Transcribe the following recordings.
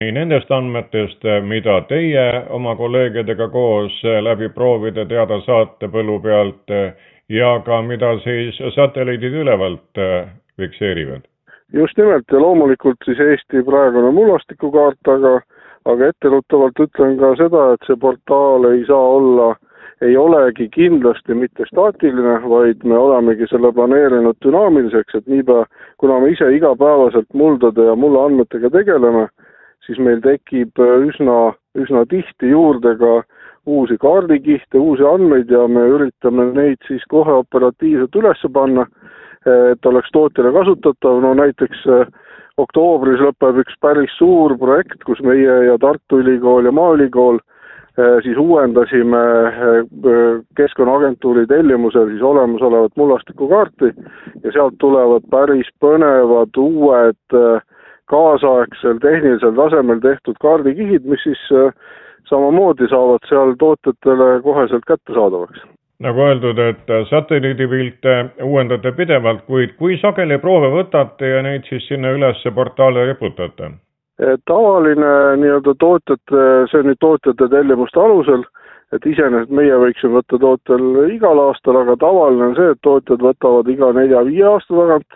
nii nendest andmetest, mida teie oma kolleegidega koos läbi proovide teada saate põllu pealt ja ka mida siis satelliidid ülevalt fikseerivad? Just nimelt ja loomulikult siis Eesti praegune mullastikukaart, aga etteruttavalt ütlen ka seda, et see portaal ei olegi kindlasti mitte staatiline, vaid me olemegi selle planeerinud dünaamiliseks, et niipea, kuna me ise igapäevaselt muldade ja mulla andmetega tegeleme, siis meil tekib üsna tihti juurde ka uusi kaardikihte, uusi andmeid ja me üritame neid siis kohe operatiivselt üles panna, et oleks tootjale kasutatav. No näiteks oktoobris lõpeb üks päris suur projekt, kus meie ja Tartu Ülikool ja Maaülikool siis uuendasime Keskkonnaagentuuri tellimusel siis olemasolevat mullastikukaarti ja sealt tulevad päris põnevad uued kaasaegsel tehnilisel tasemel tehtud kaardikihid, mis siis samamoodi saavad seal tootjatele koheselt kättesaadavaks. Nagu öeldud, et satelliidipilte uuendate pidevalt, kuid kui sageli proove võtate ja neid siis sinna ülesse portaali riputate? Tavaline nii-öelda tootjate tellimuste alusel, et iseenesest meie võiksime võtta tootjal igal aastal, aga tavaline on see, et tootjad võtavad iga 4-5 aasta tagant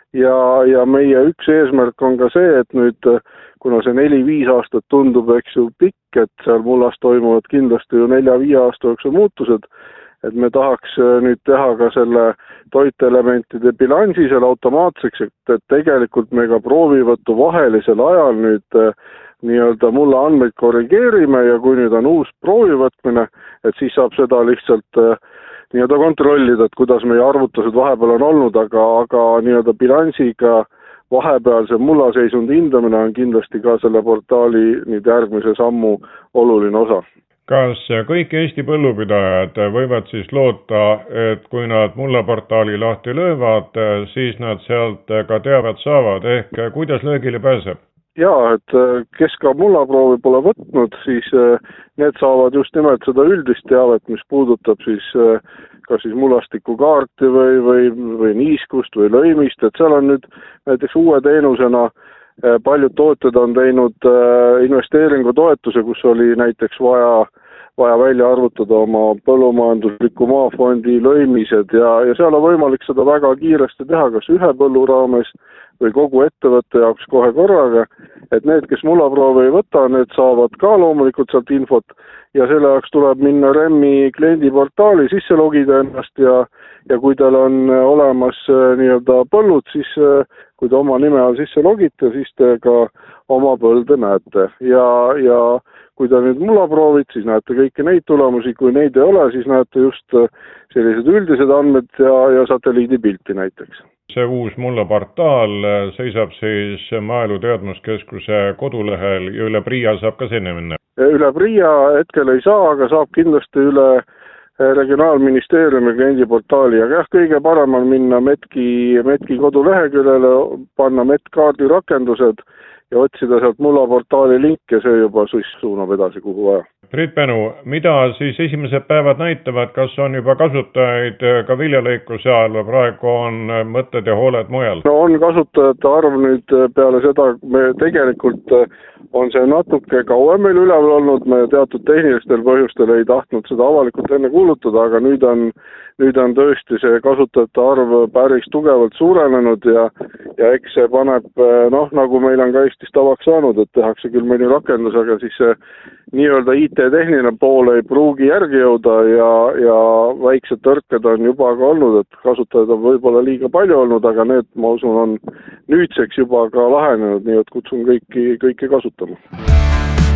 ja meie üks eesmärk on ka see, et nüüd, kuna see 4-5 aastat tundub, eks ju, pikk, et seal mullas toimuvad kindlasti ju 4-5 aasta jooksul muutused, et me tahaks nüüd teha ka selle toiteelementide bilansi seal automaatseks, et tegelikult me ka proovivõtu vahelisel ajal nüüd nii-öelda mulla andmeid korrigeerime ja kui nüüd on uus proovivõtmine, et siis saab seda lihtsalt nii-öelda kontrollida, et kuidas meie arvutused vahepeal on olnud, aga nii-öelda bilansiga vahepealse mullaseisundi hindamine on kindlasti ka selle portaali nüüd järgmise sammu oluline osa. Kas kõik Eesti põllupidajad võivad siis loota, et kui nad mullaportaali lahti löövad, siis nad sealt ka teavet saavad, ehk kuidas löögile pääseb? Jaa, et kes ka mullaproovi pole võtnud, siis need saavad just nimelt seda üldist teavet, mis puudutab siis kas siis mullastikukaarti või niiskust või lõimist, et seal on nüüd näiteks uue teenusena paljud tootjad on teinud investeeringutoetuse, kus oli näiteks vaja välja arvutada oma põllumajandusliku maafondi lõimised ja seal on võimalik seda väga kiiresti teha, kas ühe põllu raames või kogu ettevõtte jaoks kohe korraga, et need, kes mullaproovi ei võta, need saavad ka loomulikult sealt infot ja selle jaoks tuleb minna REM-i kliendiportaali, sisse logida ennast ja kui teil on olemas nii-öelda põllud, siis kui te oma nime all sisse logite, siis te ka oma põlde näete ja kui te nüüd mullaproovid, siis näete kõiki neid tulemusi, kui neid ei ole, siis näete just sellised üldised andmed ja satelliidipilti näiteks. See uus mullaportaal seisab siis Maaelu Teadmuskeskuse kodulehel ja üle PRIA saab ka sinna minna? Üle PRIA hetkel ei saa, aga saab kindlasti üle Regionaalministeeriumi kliendiportaali ja kõige parem on minna Metki koduleheküljele, panna Metkaardi rakendused ja otsida sealt mullaportaali link ja see juba suunab edasi kuhu vaja. Priit Pänu, mida siis esimesed päevad näitavad, kas on juba kasutajaid ka viljalõikuse ajal või praegu on mõtted ja hooled mujal? No on kasutajate arv nüüd peale seda, me tegelikult on see natuke kauem meil üleval olnud, me teatud tehnilistel põhjustel ei tahtnud seda avalikult enne kuulutada, aga nüüd on tõesti see kasutajate arv päris tugevalt suurenenud ja eks see paneb, nagu meil on ka Eestis tavaks saanud, et tehakse küll mõni rakendus, aga siis see nii-öelda IT-tehniline pool ei pruugi järgi jõuda ja väiksed tõrked on juba ka olnud, et kasutajaid on võib-olla liiga palju olnud, aga need, ma usun, on nüüdseks juba ka lahenenud, nii et kutsun kõiki kasutama.